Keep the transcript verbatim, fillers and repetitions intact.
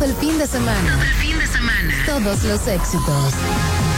Todo el fin de semana. Todo el fin de semana. Todos los éxitos.